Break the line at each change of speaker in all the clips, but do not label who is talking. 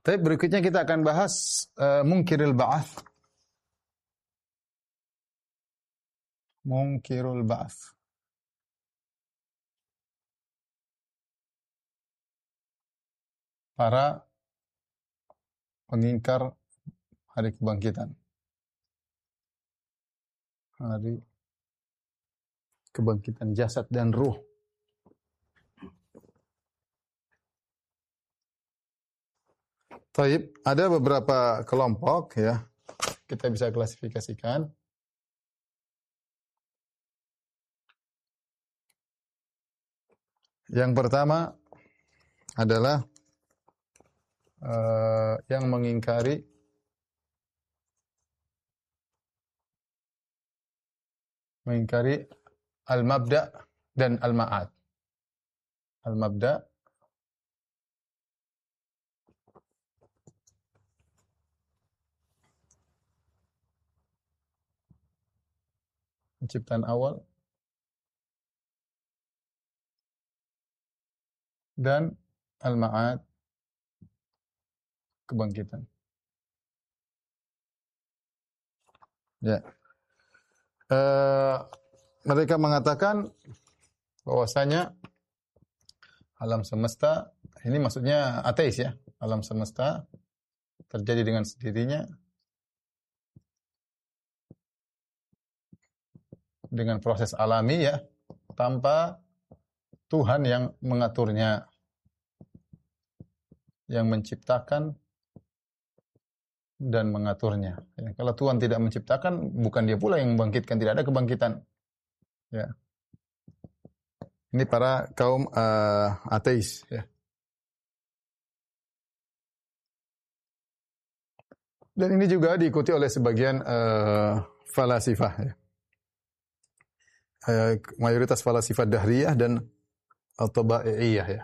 Tapi berikutnya kita akan bahas munkirul ba'ats. Munkirul ba'ats. Para pengingkar hari kebangkitan. Hari kebangkitan jasad dan ruh. Taib, ada beberapa kelompok ya. Kita bisa klasifikasikan. Yang pertama adalah yang mengingkari al-mabda' dan al-ma'ad. Al-mabda' penciptaan awal dan al-ma'ad kebangkitan. Ya. Mereka mengatakan bahwasanya alam semesta, ini maksudnya ateis ya, alam semesta terjadi dengan sendirinya dengan proses alami ya, tanpa Tuhan yang mengaturnya, yang menciptakan dan mengaturnya. Ya, kalau Tuhan tidak menciptakan, bukan Dia pula yang membangkitkan, tidak ada kebangkitan. Ya. Ini para kaum ateis. Ya. Dan ini juga diikuti oleh sebagian falasifah. Ya. Mayoritas falasifah dahriyah dan tabaiyah ya.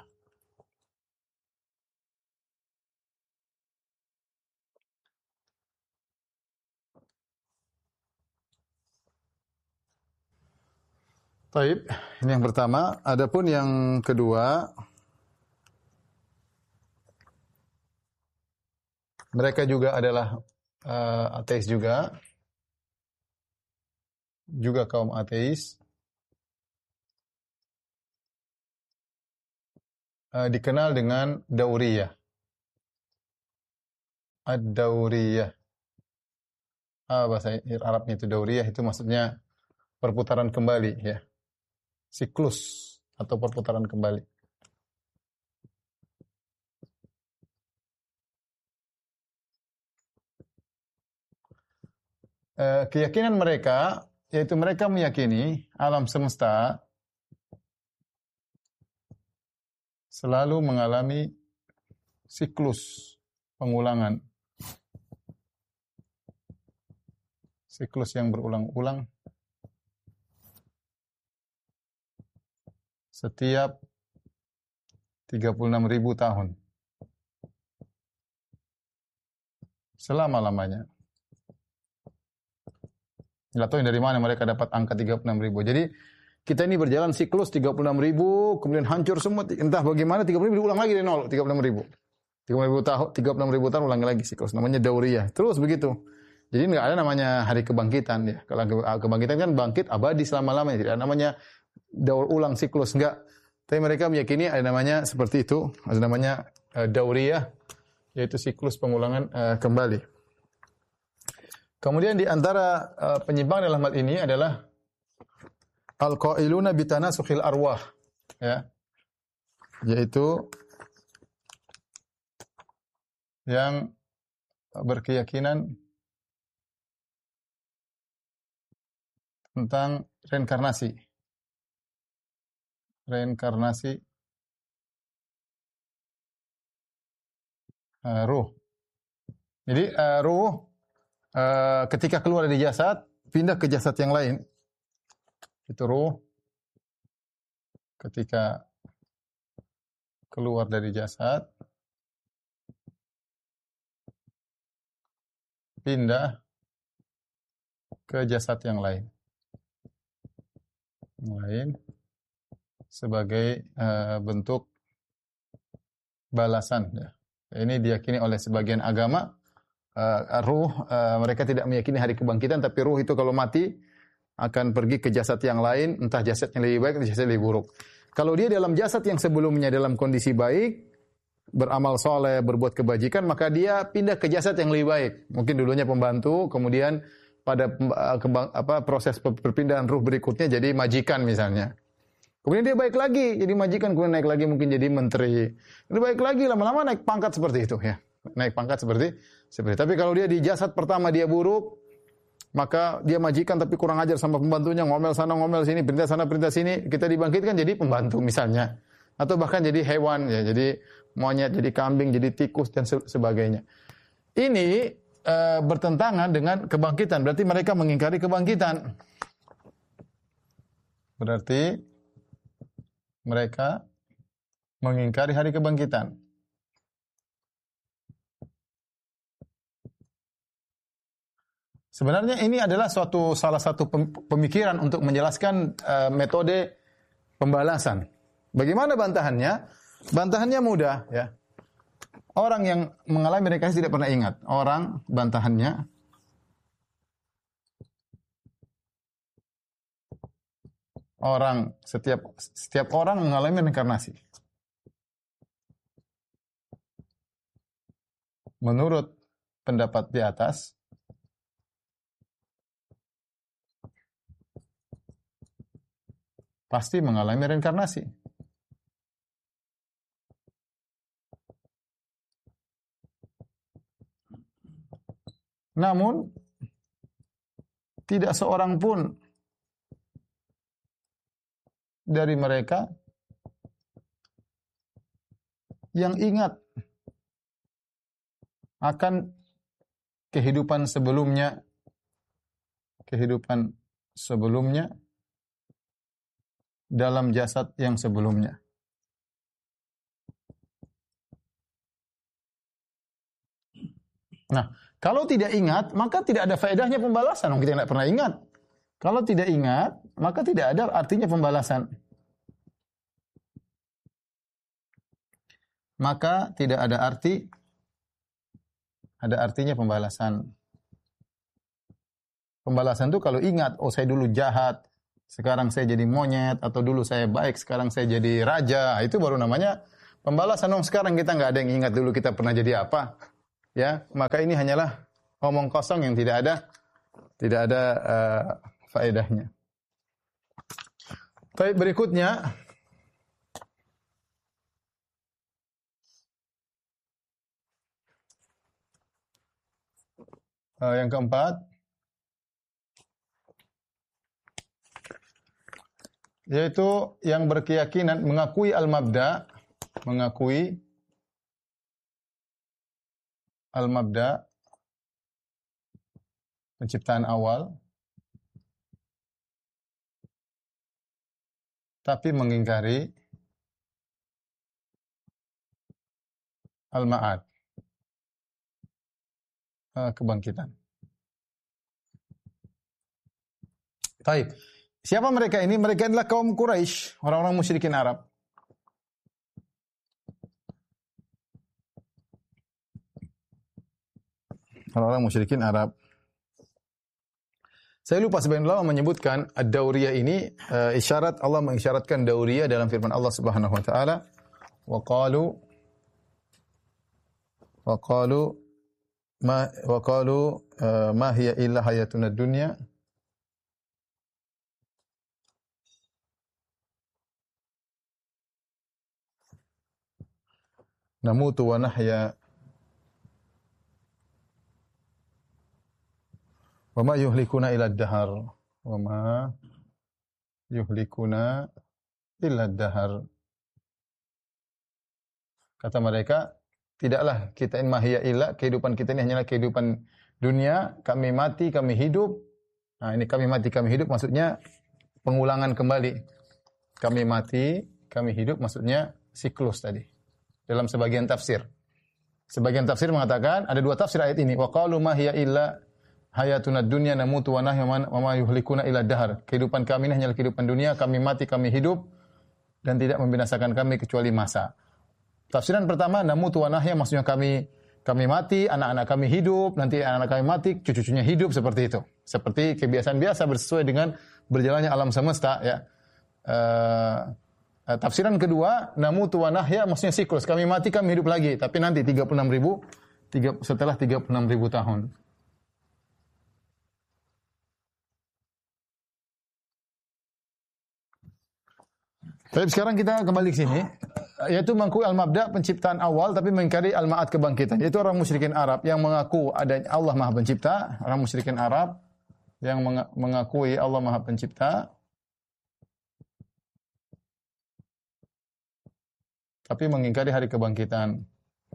Taib, ini yang pertama. Adapun yang kedua, mereka juga adalah ateis juga kaum ateis. Dikenal dengan Dauriyah. Ad-Dauriyah. Bahasa Arabnya itu Dauriyah, itu maksudnya perputaran kembali ya. Siklus atau perputaran kembali. Keyakinan mereka, yaitu mereka meyakini alam semesta selalu mengalami siklus pengulangan. Siklus yang berulang-ulang setiap 36.000 tahun. Selama-lamanya. Nggak tahu dari mana mereka dapat angka 36.000. Jadi kita ini berjalan siklus 36.000, kemudian hancur semua. Entah bagaimana 36.000 ulang lagi dari nol, 36.000. 36.000 tahun ulangi lagi siklus. Namanya Dauriyah. Terus begitu. Jadi nggak ada namanya hari kebangkitan ya. Kalau kebangkitan kan bangkit abadi selama-lamanya. Tidak ada namanya daur ulang siklus, enggak. Tapi mereka meyakini ada namanya seperti itu. Ada namanya Dauriyah, yaitu siklus pengulangan kembali. Kemudian di antara penyimpangan dalam hal ini adalah al-qailuna bitanasukhil arwah ya. Yaitu yang berkeyakinan tentang reinkarnasi. Reinkarnasi ruh. Jadi ruh ketika keluar dari jasad, pindah ke jasad yang lain. Itu ruh ketika keluar dari jasad, pindah ke jasad yang lain. Sebagai bentuk balasan ya. Ini diyakini oleh sebagian agama. Mereka tidak meyakini hari kebangkitan, tapi ruh itu kalau mati akan pergi ke jasad yang lain, entah jasad yang lebih baik atau jasad yang lebih buruk. Kalau dia dalam jasad yang sebelumnya dalam kondisi baik, beramal soleh, berbuat kebajikan, maka dia pindah ke jasad yang lebih baik. Mungkin dulunya pembantu, kemudian pada proses perpindahan ruh berikutnya jadi majikan misalnya. Kemudian dia baik lagi, jadi majikan, kemudian naik lagi mungkin jadi menteri. Ini baik lagi, lama-lama naik pangkat seperti itu ya. Naik pangkat seperti. Tapi kalau dia di jasad pertama dia buruk, maka dia majikan tapi kurang ajar sama pembantunya, ngomel sana ngomel sini, perintah sana perintah sini, kita dibangkitkan jadi pembantu misalnya. Atau bahkan jadi hewan ya, jadi monyet, jadi kambing, jadi tikus dan sebagainya. Ini bertentangan dengan kebangkitan, berarti mereka mengingkari kebangkitan. Berarti mereka mengingkari hari kebangkitan. Sebenarnya ini adalah salah satu pemikiran untuk menjelaskan metode pembalasan. Bagaimana bantahannya? Bantahannya mudah ya. Orang yang mengalami reinkarnasi tidak pernah ingat. Bantahannya setiap orang mengalami reinkarnasi. Menurut pendapat di atas, pasti mengalami reinkarnasi. Namun, tidak seorang pun dari mereka yang ingat akan kehidupan sebelumnya dalam jasad yang sebelumnya. Nah, kalau tidak ingat, maka tidak ada faedahnya pembalasan. Kita tidak pernah ingat. Kalau tidak ingat, maka tidak ada artinya pembalasan. Maka tidak ada artinya pembalasan. Pembalasan itu kalau ingat, oh saya dulu jahat, sekarang saya jadi monyet, atau dulu saya baik, sekarang saya jadi raja, itu baru namanya pembalasan. Sekarang kita nggak ada yang ingat dulu kita pernah jadi apa. Ya, maka ini hanyalah omong kosong yang tidak ada faedahnya. Baik, berikutnya yang keempat, yaitu yang berkeyakinan mengakui al-mabda, penciptaan awal, tapi mengingkari al-ma'ad, kebangkitan. Baik. Siapa mereka ini? Mereka adalah kaum Quraisy, orang-orang musyrikin Arab. Orang-orang musyrikin Arab. Saya lupa sebagian ulama menyebutkan ad-dauriyah ini isyarat Allah mengisyaratkan dauriyah dalam firman Allah Subhanahu wa taala, wa qalu ma hiya illa hayatuna dunya namutu wa nahya wa ma yuhlikuna illa ad-dahar wa ma yuhlikuna illa ad-dahar. Kata mereka, tidaklah kita in mahiya illa, kehidupan kita ini hanyalah kehidupan dunia, kami mati, kami hidup. Nah, ini kami mati, kami hidup maksudnya pengulangan kembali. Kami mati, kami hidup maksudnya siklus tadi. Dalam sebagian tafsir. Sebagian tafsir mengatakan ada dua tafsir ayat ini. Wa qalu ma hiya illa hayatuna dunya namutu wa nahya wa ma yuhlikuna illa dahar. Kehidupan kami ini hanyalah kehidupan dunia, kami mati, kami hidup dan tidak membinasakan kami kecuali masa. Tafsiran pertama, namutu wa nahya, maksudnya kami mati, anak-anak kami hidup, nanti anak-anak kami mati, cucu-cucunya hidup, seperti itu. Seperti kebiasaan biasa sesuai dengan berjalannya alam semesta, ya. Tafsiran kedua, namutu wa nahya, maksudnya siklus, kami mati, kami hidup lagi, tapi nanti 36.000 setelah 36.000 tahun. Tapi sekarang kita kembali ke sini, yaitu mengakui al-mabda penciptaan awal tapi mengingkari al-ma'ad kebangkitan. Itu orang musyrikin Arab yang mengaku adanya Allah Maha Pencipta, orang musyrikin Arab yang mengakui Allah Maha Pencipta tapi mengingkari hari kebangkitan.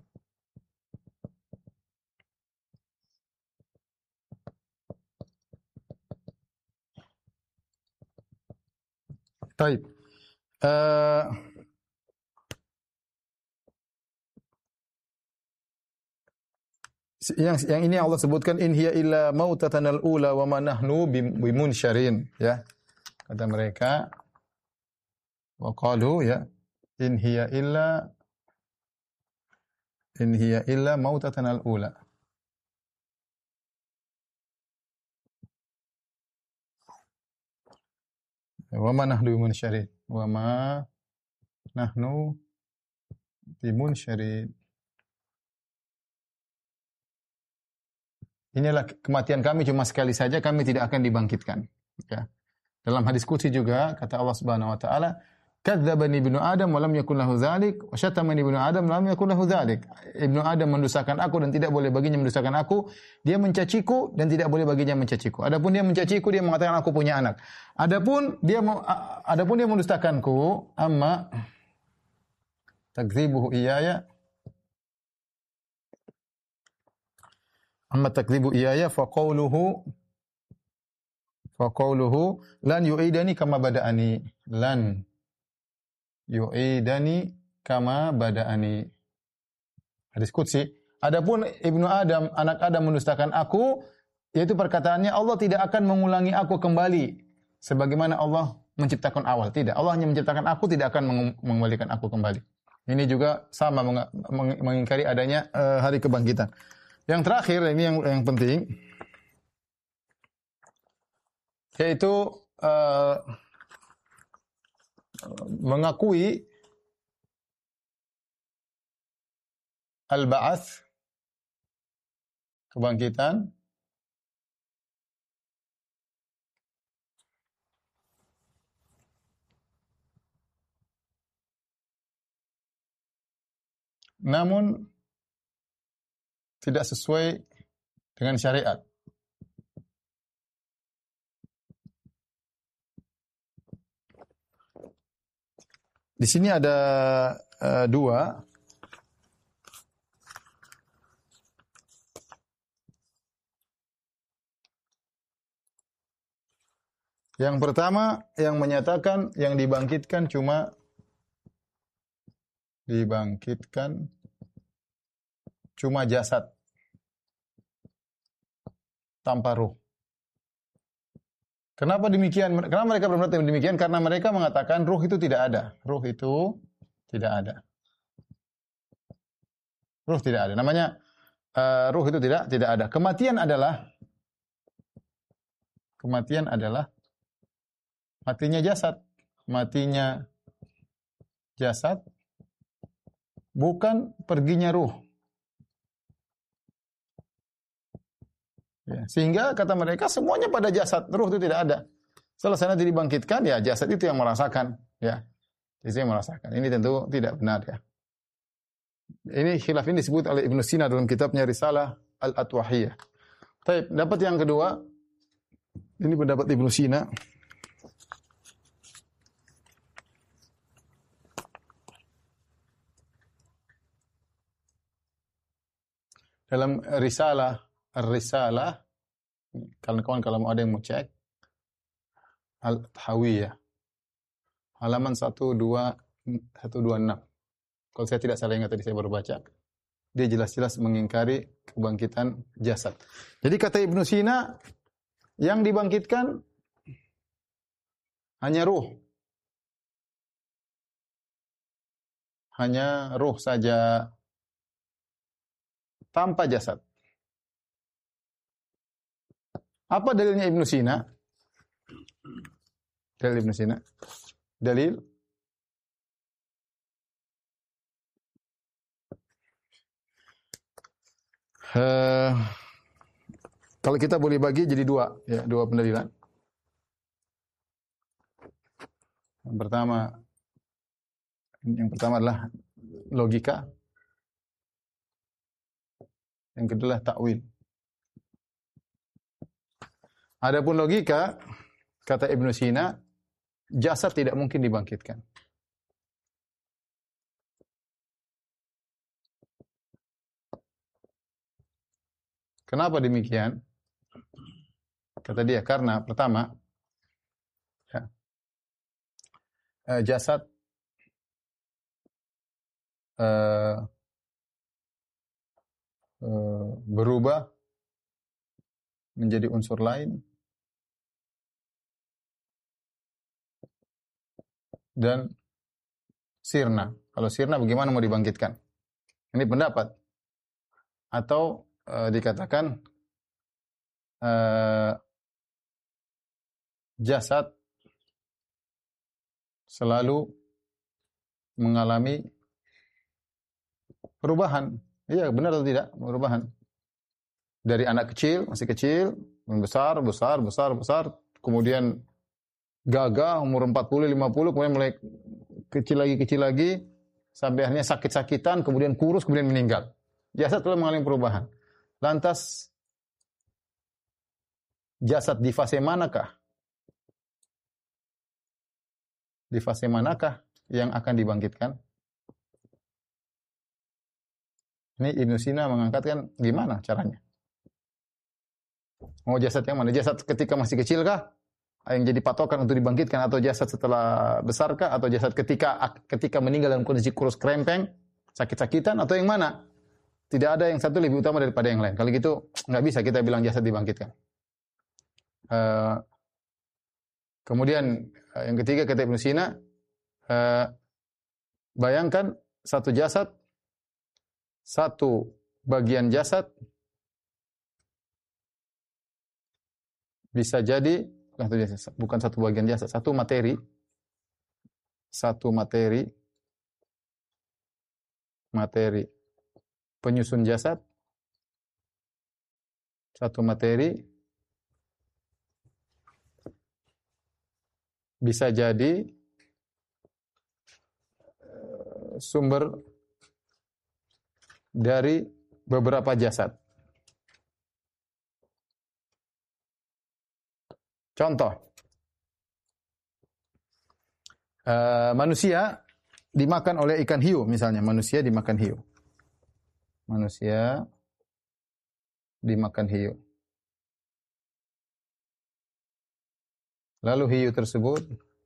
Baik. Yang ini Allah sebutkan in hiya illa mautatanal ula wa ma nahnu bimunsyarin, ya. Kata mereka wa qalu, ya, in hiya illa mautatanal ula. Wa ma nahnu bimunsyarin. Wa ma nahnu bimunsyarin. Inilah kematian kami cuma sekali saja, kami tidak akan dibangkitkan. Ya. Dalam hadis qudsi juga kata Allah Subhanahu wa taala, "Kadzdzabani ibnu Adam wa lam yakun lahu dzalik, wa syatamani ibnu Adam wa lam yakun lahu dzalik." Ibnu Adam mendustakan aku dan tidak boleh baginya mendustakan aku. Dia mencaciku dan tidak boleh baginya mencaciku. Adapun dia mencaciku, dia mengatakan aku punya anak. Adapun dia mendustakanku, amma takdzibuhu iyaya fa qawluhu lan yu'idani kama bada'ani. Lan yu'idani kama bada'ani. Hadis qudsi. Adapun Ibnu Adam, anak Adam mendustakan aku, yaitu perkataannya Allah tidak akan mengulangi aku kembali sebagaimana Allah menciptakan awal. Tidak, Allah hanya menciptakan aku, tidak akan mengembalikan aku kembali. Ini juga sama mengingkari adanya hari kebangkitan. Yang terakhir, ini yang penting, yaitu mengakui al-ba'ats, kebangkitan, namun tidak sesuai dengan syariat. Di sini ada dua. Yang pertama yang menyatakan yang dibangkitkan cuma jasad tanpa ruh. Kenapa demikian? Kenapa mereka berpendapat demikian? Karena mereka mengatakan ruh itu tidak ada. Ruh itu tidak ada. Ruh tidak ada. Namanya ruh itu tidak ada. Kematian adalah matinya jasad. Matinya jasad bukan perginya ruh. Ya, sehingga kata mereka semuanya pada jasad, ruh itu tidak ada. Setelah nanti dibangkitkan, ya jasad itu yang merasakan, ya. Itu yang merasakan. Ini tentu tidak benar, ya. Ini khilaf ini disebut oleh Ibnu Sina dalam kitabnya Risalah Al-Atwahiyah. Baik, dapat yang kedua. Ini pendapat Ibnu Sina. Dalam Risalah, kawan-kawan kalau ada yang mau cek, Al-Tahawiyah, halaman 126. Kalau saya tidak salah ingat tadi saya baru baca, dia jelas-jelas mengingkari kebangkitan jasad. Jadi kata Ibnu Sina, yang dibangkitkan hanya ruh. hanya ruh saja tanpa jasad. Apa dalilnya Ibnu Sina? Dalil Ibnu Sina. Dalil kalau kita boleh bagi jadi dua, ya, dua pendalilan. Yang pertama adalah logika, yang kedua adalah takwil. Adapun logika, kata Ibnu Sina, jasad tidak mungkin dibangkitkan. Kenapa demikian? Kata dia, karena pertama, ya, jasad berubah menjadi unsur lain dan sirna. Kalau sirna bagaimana mau dibangkitkan? Ini pendapat. Atau dikatakan jasad selalu mengalami perubahan. Iya, benar atau tidak? Perubahan. Dari anak kecil, masih kecil, besar, kemudian gagah, umur 40, 50, kemudian mulai kecil lagi, sampai akhirnya sakit-sakitan, kemudian kurus, kemudian meninggal. Jasad telah mengalami perubahan. Lantas, jasad di fase manakah? Di fase manakah yang akan dibangkitkan? Ini Ibnu Sina mengangkatkan gimana caranya? Mau jasad yang mana? Jasad ketika masih kecil kah? Yang jadi patokan untuk dibangkitkan, atau jasad setelah besar kah? Atau jasad ketika meninggal dalam kondisi kurus krempeng, sakit-sakitan, atau yang mana? Tidak ada yang satu lebih utama daripada yang lain. Kalau gitu nggak bisa kita bilang jasad dibangkitkan. Kemudian yang ketiga kata Ibnu Sina, bayangkan satu jasad, satu bagian jasad bisa jadi bukan satu bagian jasad, satu materi penyusun jasad, satu materi bisa jadi sumber dari beberapa jasad. Contoh, manusia dimakan oleh ikan hiu, misalnya manusia dimakan hiu. Manusia dimakan hiu. Lalu hiu tersebut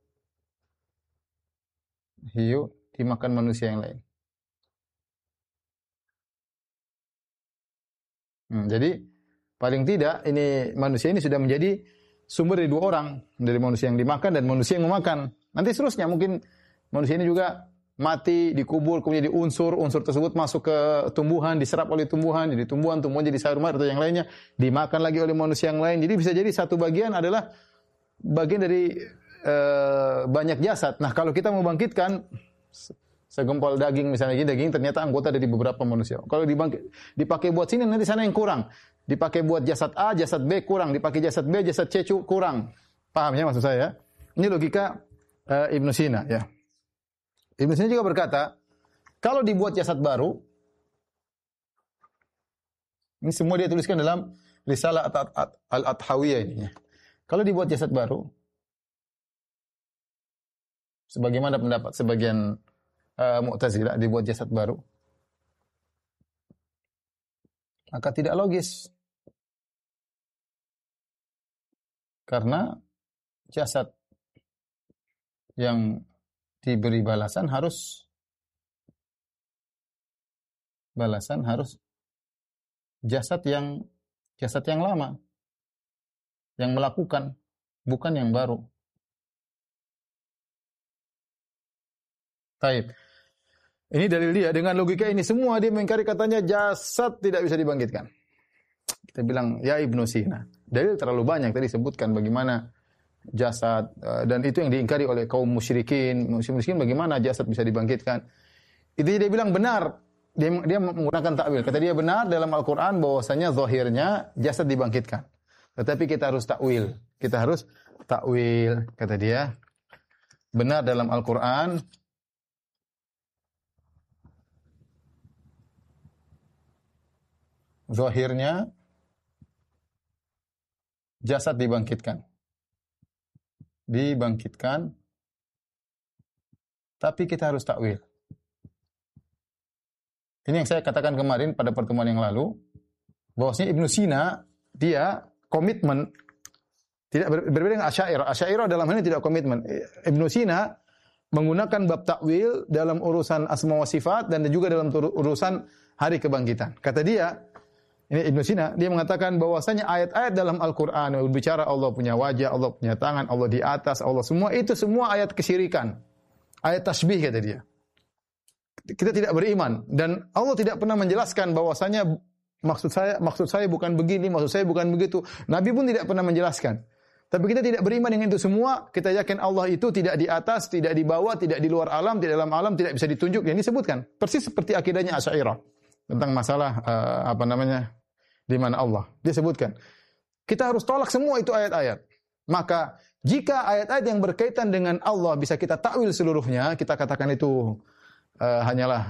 dimakan manusia yang lain. Jadi paling tidak ini manusia ini sudah menjadi sumber dari dua orang, dari manusia yang dimakan dan manusia yang memakan. Nanti seterusnya mungkin manusia ini juga mati, dikubur, kemudian unsur tersebut masuk ke tumbuhan, diserap oleh tumbuhan, jadi tumbuhan jadi sayur mayur atau yang lainnya, dimakan lagi oleh manusia yang lain. Jadi bisa jadi satu bagian adalah bagian dari banyak jasad. Nah, kalau kita mau bangkitkan segempal daging misalnya, daging ternyata anggota dari beberapa manusia. Kalau dipakai buat sini, nanti sana yang kurang. Dipakai buat jasad A, jasad B kurang. Dipakai jasad B, jasad C kurang. Paham ya maksud saya? Ini logika Ibnu Sina ya. Ibnu Sina juga berkata, kalau dibuat jasad baru, ini semua dia tuliskan dalam Risalah Al-Athawiyah ini. Kalau dibuat jasad baru, sebagaimana pendapat sebagian Mu'tazilah, dibuat jasad baru, maka tidak logis. Karena jasad yang diberi balasan harus jasad yang lama, yang melakukan, bukan yang baru. Taib. Ini dalil dia. Dengan logika ini semua dia mengingkari katanya jasad tidak bisa dibangkitkan. Kita bilang, ya Ibnu Sina. Dalil terlalu banyak tadi sebutkan bagaimana jasad dan itu yang diingkari oleh kaum musyrikin. Musyrikin bagaimana jasad bisa dibangkitkan? Itu dia bilang benar. Dia menggunakan takwil. Kata dia benar dalam Al-Qur'an bahwasanya zahirnya jasad dibangkitkan. Tetapi kita harus takwil. Kita harus takwil kata dia. Benar dalam Al-Qur'an zahirnya jasad dibangkitkan. Dibangkitkan. Tapi kita harus takwil. Ini yang saya katakan kemarin pada pertemuan yang lalu. Bahwasanya Ibnu Sina, dia komitmen. Tidak berbeda dengan Asy'ariyah. Asy'ariyah dalam hal ini tidak komitmen. Ibnu Sina menggunakan bab takwil dalam urusan asma wa sifat dan juga dalam urusan hari kebangkitan. Kata dia, ini Ibnu Sina, dia mengatakan bahwasanya ayat-ayat dalam Al-Qur'an yang berbicara Allah punya wajah, Allah punya tangan, Allah di atas, Allah semua itu semua ayat kesyirikan. Ayat tasbih kata dia. Kita tidak beriman dan Allah tidak pernah menjelaskan bahwasanya maksud saya bukan begini, maksud saya bukan begitu. Nabi pun tidak pernah menjelaskan. Tapi kita tidak beriman dengan itu semua. Kita yakin Allah itu tidak di atas, tidak di bawah, tidak di luar alam, tidak dalam alam, tidak bisa ditunjuk. Yang disebutkan persis seperti akidahnya Asy'ariyah tentang masalah di mana Allah. Dia sebutkan. Kita harus tolak semua itu ayat-ayat. Maka jika ayat-ayat yang berkaitan dengan Allah bisa kita takwil seluruhnya, kita katakan itu hanyalah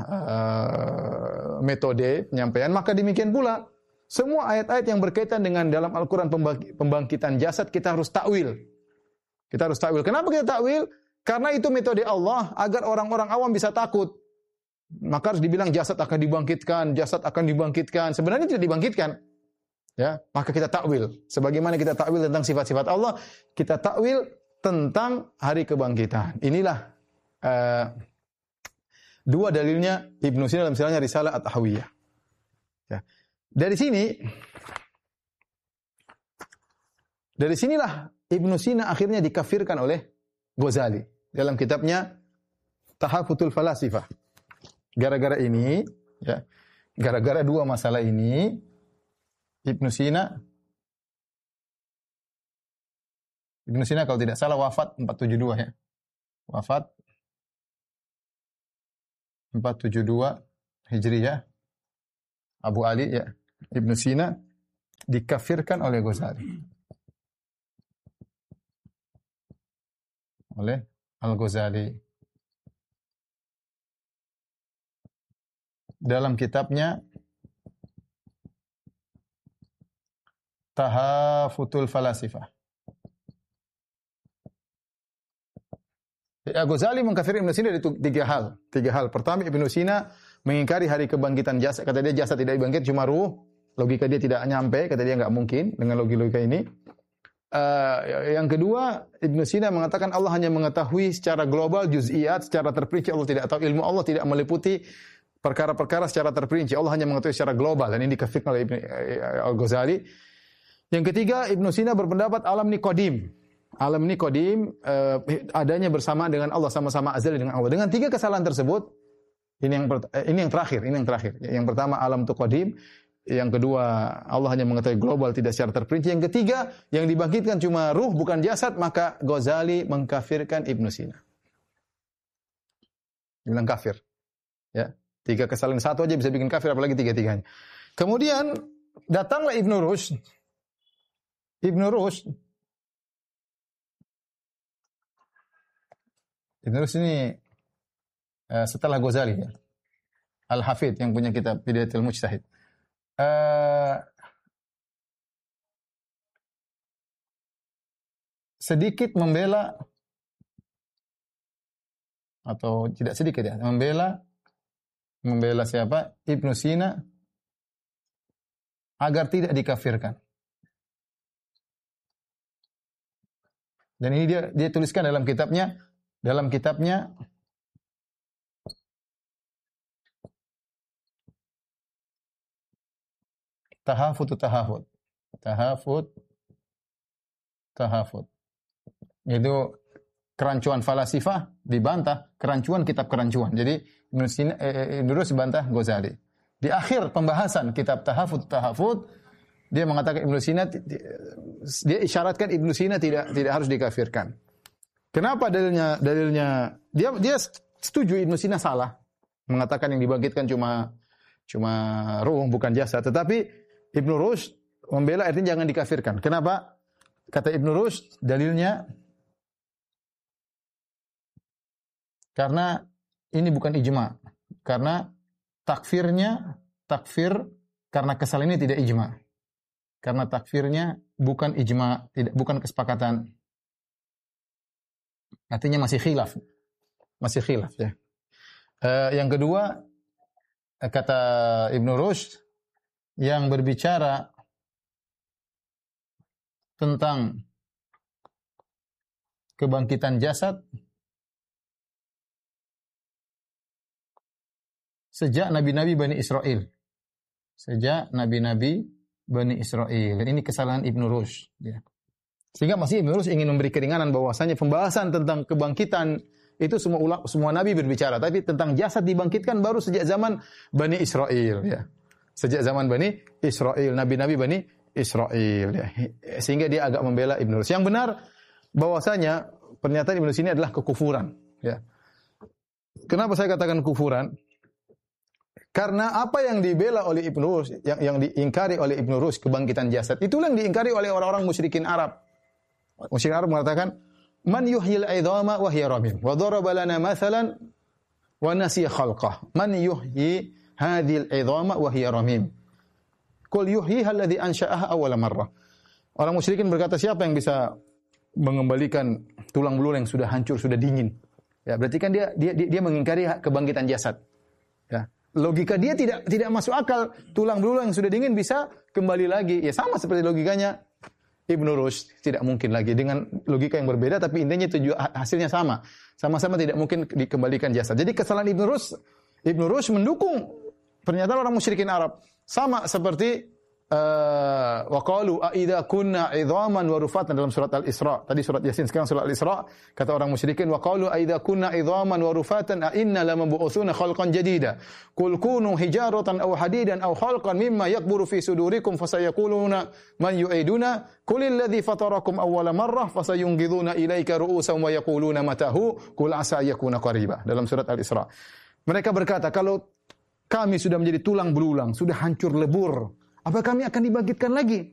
metode penyampaian, maka demikian pula semua ayat-ayat yang berkaitan dengan dalam Al-Quran pembangkitan jasad kita harus takwil. Kita harus takwil. Kenapa kita takwil? Karena itu metode Allah agar orang-orang awam bisa takut. Maka harus dibilang jasad akan dibangkitkan, jasad akan dibangkitkan. Sebenarnya tidak dibangkitkan. Ya, maka kita takwil. Sebagaimana kita takwil tentang sifat-sifat Allah, kita takwil tentang hari kebangkitan. Inilah dua dalilnya Ibnu Sina dalam misalnya Risalah At-Tahawiyah. Ya. Dari sinilah Ibnu Sina akhirnya dikafirkan oleh Ghazali dalam kitabnya Tahafutul Falasifah. Gara-gara ini, ya, gara-gara dua masalah ini, Ibnu Sina kalau tidak salah wafat 472 ya. Wafat 472 Hijriyah. Abu Ali ya, Ibnu Sina dikafirkan oleh Ghazali. Oleh Al-Ghazali. Dalam kitabnya Tahafutul Falasifah. Ghazali mengkafiri Ibnu Sina dari tiga hal. Pertama, Ibnu Sina mengingkari hari kebangkitan jasad. Kata dia jasad tidak dibangkit, cuma ruh. Logika dia tidak nyampe. Kata dia enggak mungkin dengan logika ini. Yang kedua, Ibnu Sina mengatakan Allah hanya mengetahui secara global, juz'iyat, secara terperinci. Allah tidak tahu, ilmu Allah tidak meliputi perkara-perkara secara terperinci. Allah hanya mengetahui secara global. Dan ini dikafirkan oleh Al-Ghazali. Yang ketiga, Ibnu Sina berpendapat alam ini qadim. Alam ini qadim, adanya bersama dengan Allah, sama-sama azali dengan Allah. Dengan tiga kesalahan tersebut, ini yang terakhir. Yang pertama, alam itu qadim. Yang kedua, Allah hanya mengetahui global, tidak secara terperinci. Yang ketiga, yang dibangkitkan cuma ruh, bukan jasad, maka Ghazali mengkafirkan Ibnu Sina. Bilang kafir. Ya, tiga kesalahan satu aja bisa bikin kafir, apalagi tiga-tiganya. Kemudian datanglah Ibnu Rushd. Ibnu Rushd ini setelah Ghazali ya. Al-Hafidh yang punya kitab Bidayatul Mujtahid. Sedikit membela atau tidak sedikit ya, membela siapa? Ibnu Sina agar tidak dikafirkan. Dan ini dia tuliskan dalam kitabnya Tahafut. Itu kerancuan falasifah dibantah kerancuan kitab kerancuan. Jadi Ibnu Rushd bantah Ghazali. Di akhir pembahasan kitab Tahafut dia mengatakan dia isyaratkan Ibnu Sina tidak harus dikafirkan. Kenapa dalilnya? Dia setuju Ibnu Sina salah, mengatakan yang dibangkitkan cuma ruh bukan jasad. Tetapi Ibnu Rushd membela artinya jangan dikafirkan. Kenapa? Kata Ibnu Rushd dalilnya karena ini bukan ijma. Karena takfir karena kesalahan ini tidak ijma. Karena takfirnya bukan ijma, bukan kesepakatan. Artinya masih khilaf ya. Yang kedua, kata Ibnu Rushd yang berbicara tentang kebangkitan jasad sejak nabi-nabi Bani Israel. Dan ini kesalahan Ibnu Rushd. Ya. Sehingga masih Ibnu Rushd ingin memberi keringanan bahwasanya pembahasan tentang kebangkitan itu semua nabi berbicara. Tapi tentang jasad dibangkitkan baru sejak zaman Bani Israel. Ya. Sejak zaman Bani Israel, nabi-nabi Bani Israel. Ya. Sehingga dia agak membela Ibnu Rushd. Yang benar bahwasanya pernyataan Ibnu Rushd ini adalah kekufuran. Ya. Kenapa saya katakan kekufuran? Karena apa yang dibela oleh Ibnu Rushd, yang diingkari oleh Ibnu Rushd kebangkitan jasad, itulah yang diingkari oleh orang-orang musyrikin Arab. Musyrikin Arab mengatakan, "Man yuhyil 'idhama wa hiya ramim, wa daraba lana mathalan wa nasiya khalqah. Man yuhyi hadhil 'idhama wa hiya ramim. Qul yuhyiha alladhi ansha'aha awwala marrah." Orang musyrikin berkata, siapa yang bisa mengembalikan tulang belulang yang sudah hancur, sudah dingin? Ya, berarti kan dia mengingkari kebangkitan jasad. Ya. Logika dia tidak masuk akal. Tulang belulang yang sudah dingin bisa kembali lagi. Ya sama seperti logikanya Ibnu Rushd. Tidak mungkin lagi. Dengan logika yang berbeda tapi intinya hasilnya sama. Sama-sama tidak mungkin dikembalikan jasad. Jadi kesalahan Ibnu Rushd mendukung pernyataan orang musyrikin Arab. Sama seperti wa qalu a idza kunna 'idhaman wa rufatan dalam surat Al-Isra. Tadi surat Yasin, sekarang surat Al-Isra. Kata orang musyrikin wa qalu a idza kunna 'idhaman wa rufatan a inna lamab'utsuna khalqan jadida. Qul kunu hijaratan aw hadidan aw khalqan mimma yakburu fi sudurikum fasayaquluna man yu'iduna qul alladhi fatarakum awwala marrah fasayunqidhuna ilaika ru'usahum wa yaquluna matahu qul asa yakuna qariba. Dalam surat Al-Isra. Mereka berkata, kalau kami sudah menjadi tulang belulang, sudah hancur lebur, apa kami akan dibangkitkan lagi?